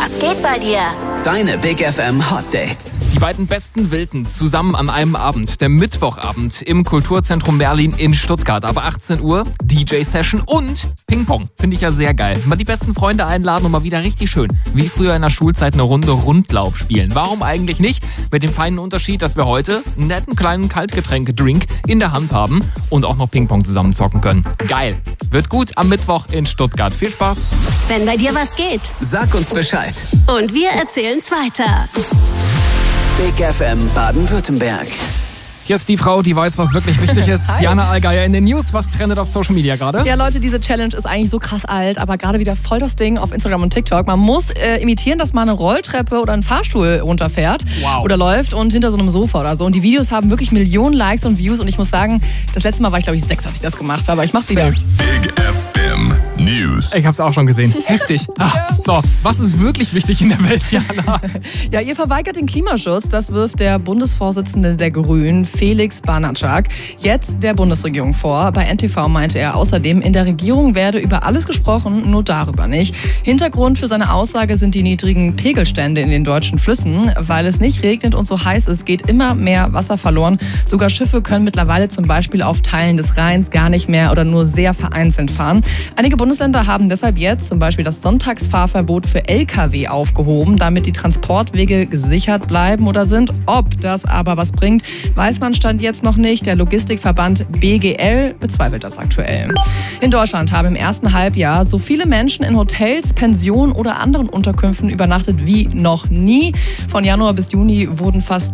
Was geht bei dir? Deine Big FM Hot Dates. Die beiden besten Wilden zusammen an einem Abend. Der Mittwochabend im Kulturzentrum Merlin in Stuttgart. Ab 18 Uhr DJ-Session und Ping-Pong. Finde ich ja sehr geil. Mal die besten Freunde einladen und mal wieder richtig schön, wie früher in der Schulzeit, eine Runde Rundlauf spielen. Warum eigentlich nicht? Mit dem feinen Unterschied, dass wir heute einen netten kleinen Kaltgetränke-Drink in der Hand haben und auch noch Ping-Pong zusammen zocken können. Geil. Wird gut am Mittwoch in Stuttgart. Viel Spaß. Wenn bei dir was geht. Sag uns Bescheid. Und wir erzählen's weiter. Big FM Baden-Württemberg. Hier ist die Frau, die weiß, was wirklich wichtig ist. Hi. Jana Allgeier in den News. Was trendet auf Social Media gerade? Ja, Leute, diese Challenge ist eigentlich so krass alt, aber gerade wieder voll das Ding auf Instagram und TikTok. Man muss imitieren, dass man eine Rolltreppe oder einen Fahrstuhl runterfährt oder läuft und hinter so einem Sofa oder so. Und die Videos haben wirklich Millionen Likes und Views. Und ich muss sagen, das letzte Mal war ich, glaube ich, 6, als ich das gemacht habe. Aber ich mach's wieder. Big FM News. Ich hab's auch schon gesehen. Heftig. So, was ist wirklich wichtig in der Welt, Jana? Ja, ihr verweigert den Klimaschutz. Das wirft der Bundesvorsitzende der Grünen, Felix Barnatschak, jetzt der Bundesregierung vor. Bei NTV meinte er außerdem, in der Regierung werde über alles gesprochen, nur darüber nicht. Hintergrund für seine Aussage sind die niedrigen Pegelstände in den deutschen Flüssen. Weil es nicht regnet und so heiß ist, geht immer mehr Wasser verloren. Sogar Schiffe können mittlerweile zum Beispiel auf Teilen des Rheins gar nicht mehr oder nur sehr vereinzelt fahren. Einige Bundesländer haben deshalb jetzt zum Beispiel das Sonntagsfahrverbot für Lkw aufgehoben, damit die Transportwege gesichert bleiben oder sind. Ob das aber was bringt, weiß man Stand jetzt noch nicht. Der Logistikverband BGL bezweifelt das aktuell. In Deutschland haben im ersten Halbjahr so viele Menschen in Hotels, Pensionen oder anderen Unterkünften übernachtet wie noch nie. Von Januar bis Juni wurden fast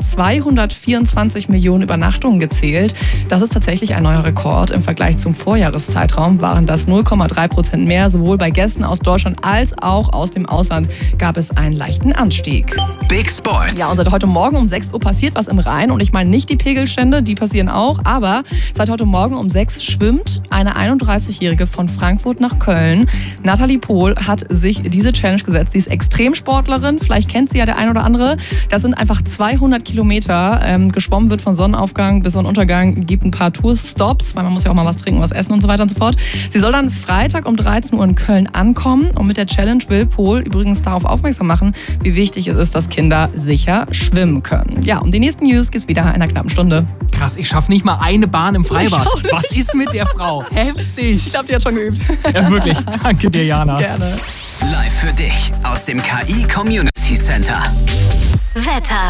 224 Millionen Übernachtungen gezählt. Das ist tatsächlich ein neuer Rekord. Im Vergleich zum Vorjahreszeitraum waren das 0,3% mehr. Sowohl bei Gästen aus Deutschland als auch aus dem Ausland gab es einen leichten Anstieg. Big Sports. Ja, und seit heute Morgen um 6 Uhr passiert was im Rhein. Und ich meine nicht die Pegelstände, die passieren auch. Aber seit heute Morgen um 6 schwimmt eine 31-Jährige von Frankfurt nach Köln. Nathalie Pohl hat sich diese Challenge gesetzt. Sie ist Extremsportlerin. Vielleicht kennt sie ja der ein oder andere. Das sind einfach 200 Kilometer. Geschwommen wird von Sonnenaufgang bis Sonnenuntergang. Gibt ein paar Tourstops, weil man muss ja auch mal was trinken, was essen und so weiter und so fort. Sie soll dann Freitag um 13 Uhr in Köln ankommen. Und mit der Challenge will Pohl übrigens darauf aufmerksam machen, wie wichtig es ist, dass Kinder sicher schwimmen können. Ja, um die nächsten News geht's wieder in einer knappen Stunde. Krass, ich schaffe nicht mal eine Bahn im Freibad. Was ist mit der Frau? Heftig. Ich glaube, die hat schon geübt. Ja, wirklich. Danke dir, Jana. Gerne. Live für dich aus dem KI Community Center. Wetter.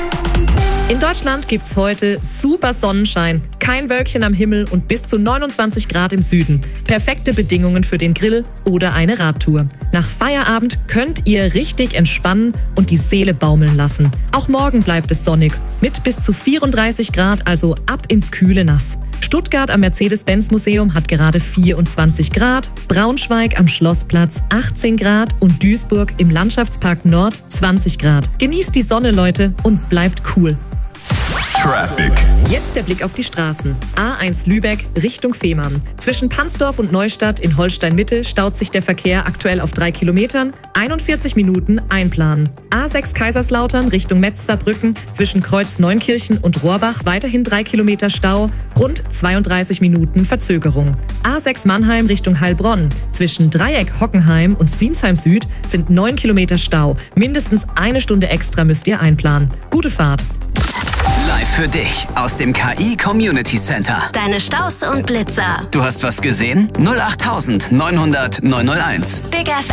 In Deutschland gibt's heute super Sonnenschein, kein Wölkchen am Himmel und bis zu 29 Grad im Süden. Perfekte Bedingungen für den Grill oder eine Radtour. Nach Feierabend könnt ihr richtig entspannen und die Seele baumeln lassen. Auch morgen bleibt es sonnig, mit bis zu 34 Grad, also ab ins kühle Nass. Stuttgart am Mercedes-Benz-Museum hat gerade 24 Grad, Braunschweig am Schlossplatz 18 Grad und Duisburg im Landschaftspark Nord 20 Grad. Genießt die Sonne, Leute, und bleibt cool. Traffic. Jetzt der Blick auf die Straßen. A1 Lübeck Richtung Fehmarn. Zwischen Pansdorf und Neustadt in Holstein-Mitte staut sich der Verkehr aktuell auf 3 Kilometern. 41 Minuten einplanen. A6 Kaiserslautern Richtung Metz-Saarbrücken. Zwischen Kreuz Neunkirchen und Rohrbach weiterhin 3 Kilometer Stau. Rund 32 Minuten Verzögerung. A6 Mannheim Richtung Heilbronn. Zwischen Dreieck Hockenheim und Sinsheim Süd sind 9 Kilometer Stau. Mindestens eine Stunde extra müsst ihr einplanen. Gute Fahrt. Live für dich aus dem KI Community Center. Deine Staus und Blitzer. Du hast was gesehen? 08900 901. Big FM.